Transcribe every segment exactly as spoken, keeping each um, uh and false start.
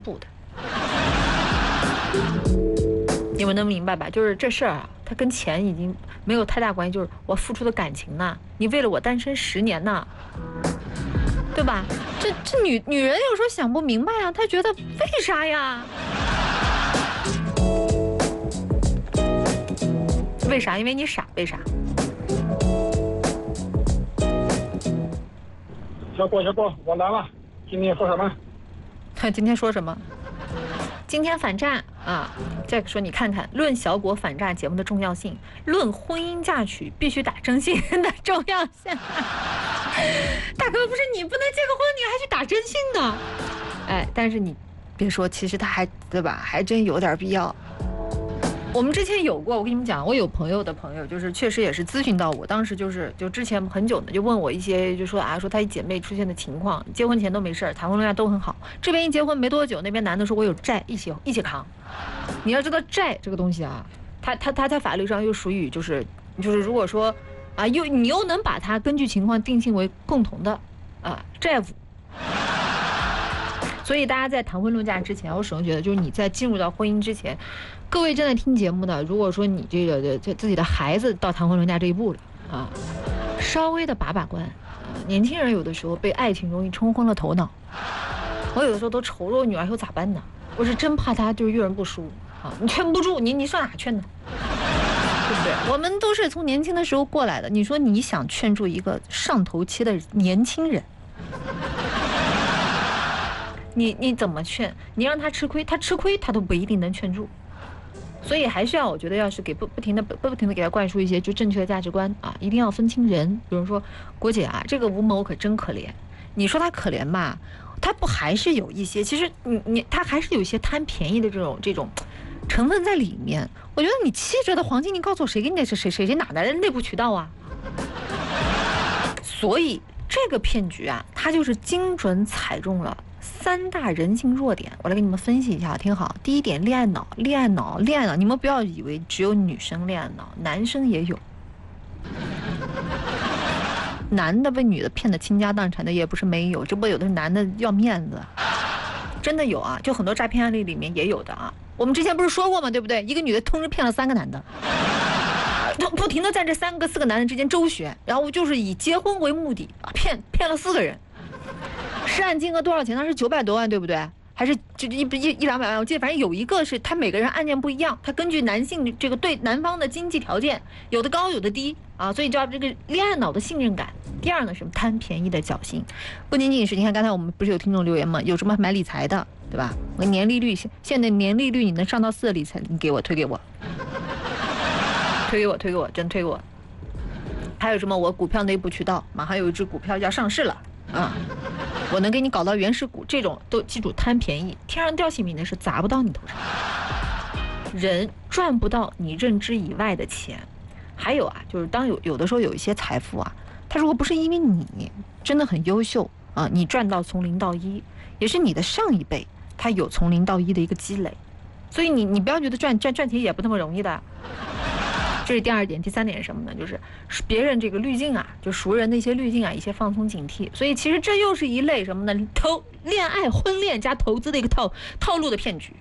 不的。你们能明白吧？就是这事儿啊，它跟钱已经没有太大关系，就是我付出的感情呐，你为了我单身十年呐，对吧？这这女女人有时候想不明白啊，她觉得为啥呀？为啥？因为你傻，为啥？ 小郭，小郭，我来了。今天说什么？ 今天说什么？今天反诈啊！再说你看看，论小果反诈节目的重要性，论婚姻嫁娶必须打征信的重要性。大哥，不是你不能结个婚，你还去打征信呢？哎，但是你别说，其实他还对吧？还真有点必要。我们之前有过，我跟你们讲，我有朋友的朋友，就是确实也是咨询到我，当时就是就之前很久呢，就问我一些，就说啊，说他姐妹出现的情况，结婚前都没事儿，谈婚论嫁都很好，这边一结婚没多久，那边男的说我有债，一起一起扛。你要知道债这个东西啊，他他他在法律上又属于就是就是如果说啊又你又能把它根据情况定性为共同的啊债务。所以大家在谈婚论嫁之前，我始终觉得，就是你在进入到婚姻之前，各位正在听节目的，如果说你这个这自己的孩子到谈婚论嫁这一步了啊，稍微的把把关。啊，年轻人有的时候被爱情容易冲昏了头脑，我有的时候都愁着我女儿以后咋办呢？我是真怕她就是遇人不淑啊，你劝不住，你你上哪劝呢？对不对？我们都是从年轻的时候过来的，你说你想劝住一个上头期的年轻人？你你怎么劝？你让他吃亏，他吃亏他都不一定能劝住。所以还是要，我觉得要是给不不停的不不停的给他灌输一些就正确的价值观啊，一定要分清人。比如说郭姐啊，这个吴某可真可怜。你说他可怜吧，他不还是有一些，其实你你他还是有一些贪便宜的这种这种成分在里面。我觉得你七折的黄金，你告诉我谁给你的？谁谁谁谁哪来的内部渠道啊？所以这个骗局啊，它就是精准踩中了三大人性弱点，我来给你们分析一下，听好。第一点，恋爱脑，恋爱脑，恋爱脑，你们不要以为只有女生恋爱脑，男生也有。男的被女的骗得倾家荡产的也不是没有，只不过有的是男的要面子，真的有啊，就很多诈骗案例里面也有的啊。我们之前不是说过吗？对不对？一个女的同时骗了三个男的，她不停的在这三个四个男人之间周旋，然后就是以结婚为目的啊，骗骗了四个人。涉案金额多少钱？当时九百多万，对不对？还是就一一一两百万？我记得反正有一个是他每个人案件不一样，他根据男性这个对男方的经济条件，有的高有的低啊，所以叫这个恋爱脑的信任感。第二呢，什么贪便宜的侥幸，不仅仅是你看刚才我们不是有听众留言吗？有什么买理财的，对吧？我年利率现在年利率你能上到四的理财，你给我推给我，推给我推给我真推给我。还有什么我股票内部渠道，马上有一只股票要上市了啊！我能给你搞到原始股，这种都记住贪便宜，天上掉馅饼的是砸不到你头上，人赚不到你认知以外的钱。还有啊，就是当有有的时候有一些财富啊，它如果不是因为你真的很优秀啊，你赚到从零到一，也是你的上一辈他有从零到一的一个积累，所以你你不要觉得赚赚赚钱也不那么容易的。这是第二点。第三点是什么呢？就是别人这个滤镜啊，就熟人的一些滤镜啊，一些放松警惕。所以其实这又是一类什么呢？投恋爱、婚恋加投资的一个套套路的骗局。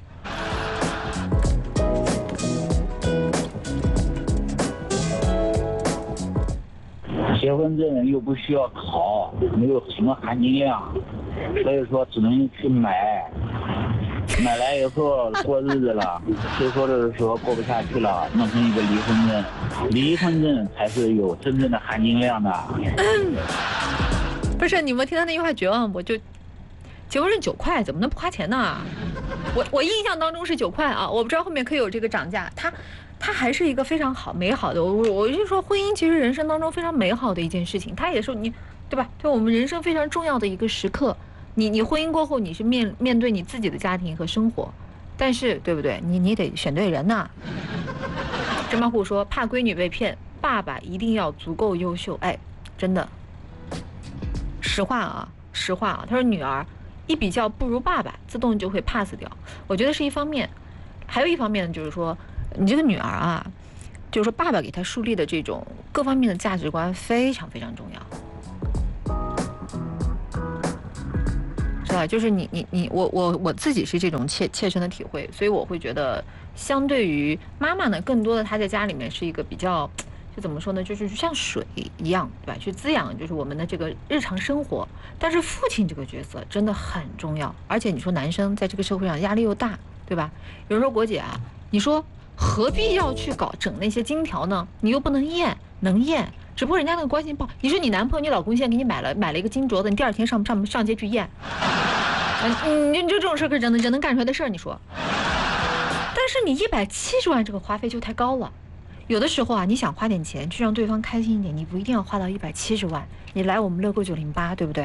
结婚证又不需要考，没有什么含金量，所以说只能去买。买来以后过日子了，最后的时候过不下去了，弄成一个离婚证。离婚证才是有真正的含金量的。 嗯、不是你们听到那句话绝望，我就结婚证九块，怎么能不花钱呢？我我印象当中是九块啊，我不知道后面可以有这个涨价。它它还是一个非常好美好的，我我就说婚姻其实人生当中非常美好的一件事情，它也是你对吧？对我们人生非常重要的一个时刻。你你婚姻过后，你是面面对你自己的家庭和生活，但是对不对？你你得选对人呐。郑茂虎说，怕闺女被骗，爸爸一定要足够优秀。哎，真的，实话啊，实话啊。他说女儿一比较不如爸爸，自动就会 pass 掉。我觉得是一方面，还有一方面就是说，你这个女儿啊，就是说爸爸给她树立的这种各方面的价值观非常非常重要。 是吧？就是你你你我我我自己是这种切切身的体会，所以我会觉得，相对于妈妈呢，更多的她在家里面是一个比较，就怎么说呢，就是像水一样，对吧？去滋养就是我们的这个日常生活。但是父亲这个角色真的很重要，而且你说男生在这个社会上压力又大，对吧？有人说国姐啊，你说何必要去搞整那些金条呢？你又不能验，能验。只不过人家那个关系不好，你说你男朋友、你老公现在给你买了买了一个金镯子，你第二天上上上街去验，嗯，你就这种事儿可人能人能干出来的事儿，你说？但是你一百七十万这个花费就太高了，有的时候啊，你想花点钱去让对方开心一点，你不一定要花到一百七十万，你来我们乐购九零八，对不对？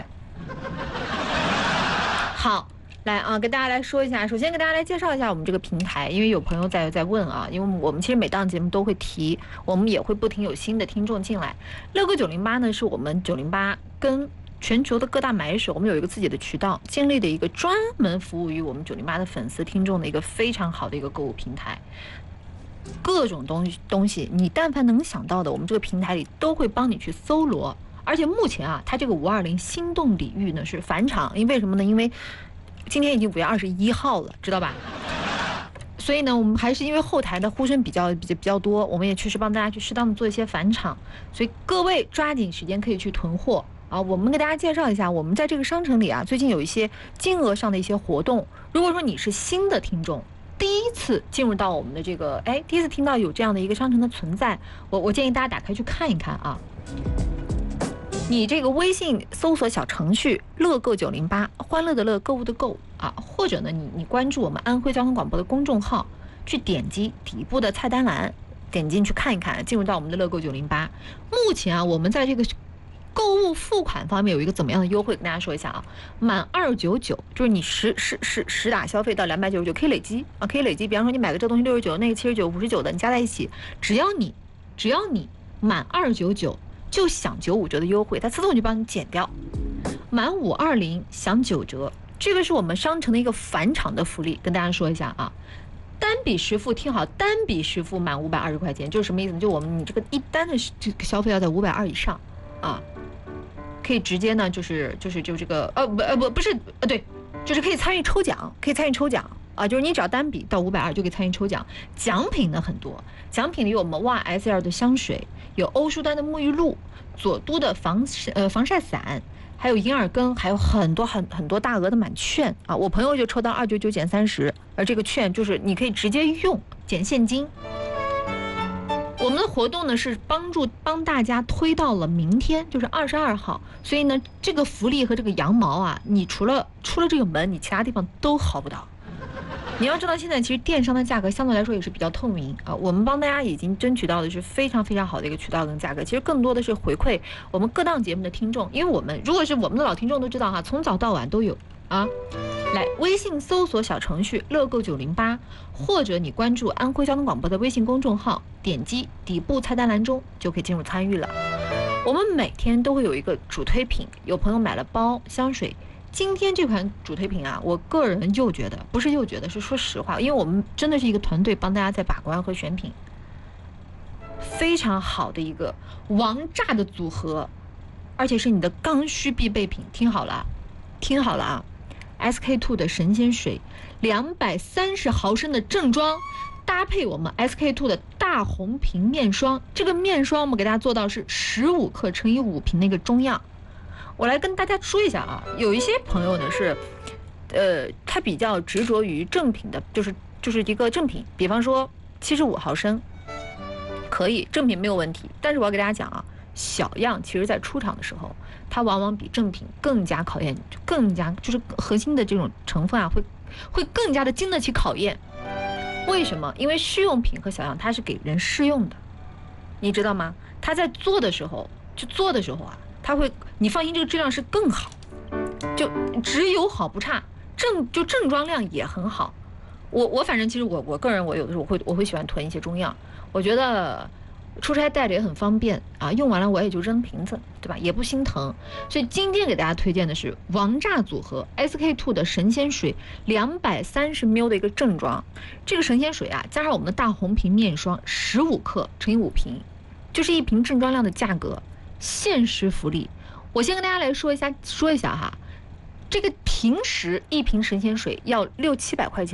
好。来啊，跟大家来说一下，首先跟大家来介绍一下我们这个平台，因为有朋友在在问啊，因为我们其实每档节目都会提，我们也会不停有新的听众进来。乐购九零八呢，是我们九零八跟全球的各大买手，我们有一个自己的渠道，建立的一个专门服务于我们九零八的粉丝听众的一个非常好的一个购物平台。各种东西东西，你但凡能想到的，我们这个平台里都会帮你去搜罗。而且目前啊，它这个五二零心动礼遇呢是返场，因为什么呢？因为今天已经五月二十一号了，知道吧？所以呢，我们还是因为后台的呼声比较比较比较多，我们也确实帮大家去适当的做一些返场，所以各位抓紧时间可以去囤货啊！我们给大家介绍一下，我们在这个商城里啊，最近有一些金额上的一些活动。如果说你是新的听众，第一次进入到我们的这个，哎，第一次听到有这样的一个商城的存在，我我建议大家打开去看一看啊。你这个微信搜索小程序乐购九零八，欢乐的乐，购物的购啊，或者呢你你关注我们安徽交通广播的公众号，去点击底部的菜单栏，点进去看一看，进入到我们的乐购九零八。目前啊，我们在这个购物付款方面有一个怎么样的优惠，跟大家说一下啊，满二九九，就是你实实实实打消费到两百九十九可以累积啊，可以累积。比方说你买个这东西六十九，那个七十九、五十九的，你加在一起，只要你只要你满二九九。就享九五折的优惠，它自动就帮你减掉。满五二零享九折，这个是我们商城的一个返场的福利，跟大家说一下啊。单笔实付，听好，单笔实付满五百二十块钱，就是什么意思呢？就我们你这个一单的这个消费要在五百二以上啊，可以直接呢，就是就是就这个呃不呃不不是呃对，就是可以参与抽奖，可以参与抽奖。啊，就是你只要单笔到五百二就可以参与抽奖，奖品呢很多，奖品里有我们哇 S L 的香水，有欧舒丹的沐浴露，佐都的防呃防晒伞，还有银耳羹，还有很多很很多大额的满券啊！我朋友就抽到二九九减三十，而这个券就是你可以直接用减现金。我们的活动呢是帮助帮大家推到了明天，就是二十二号，所以呢这个福利和这个羊毛啊，你除了出了这个门，你其他地方都薅不到。你要知道，现在其实电商的价格相对来说也是比较透明啊。我们帮大家已经争取到的是非常非常好的一个渠道跟价格，其实更多的是回馈我们各档节目的听众，因为我们如果是我们的老听众都知道哈，从早到晚都有啊。来，微信搜索小程序乐购九零八，或者你关注安徽交通广播的微信公众号，点击底部菜单栏中就可以进入参与了。我们每天都会有一个主推品，有朋友买了包、香水。今天这款主推品啊，我个人又觉得不是又觉得是说实话，因为我们真的是一个团队帮大家在把关和选品，非常好的一个王炸的组合，而且是你的刚需必备品。听好了，听好了啊 ！S K two 的神仙水，两百三十毫升的正装，搭配我们 S K two 的大红瓶面霜。这个面霜我们给大家做到是十五克乘以五瓶的一个中样。我来跟大家说一下啊，有一些朋友呢是，呃，他比较执着于正品的，就是就是一个正品，比方说七十五毫升，可以正品没有问题。但是我要给大家讲啊，小样其实在出厂的时候，它往往比正品更加考验，更加就是核心的这种成分啊，会会更加的经得起考验。为什么？因为试用品和小样它是给人试用的，你知道吗？它在做的时候，就做的时候啊。它会，你放心，这个质量是更好，就只有好不差，正就正装量也很好。我我反正其实我我个人我有的时候我会我会喜欢囤一些中样，我觉得出差带着也很方便啊，用完了我也就扔瓶子，对吧？也不心疼。所以今天给大家推荐的是王炸组合 S K two 的神仙水两百三十 ml 的一个正装，这个神仙水啊，加上我们的大红瓶面霜十五克乘以五瓶，就是一瓶正装量的价格。限时福利，我先跟大家来说一下，说一下哈， 这个平时一瓶神仙水要六七百块钱。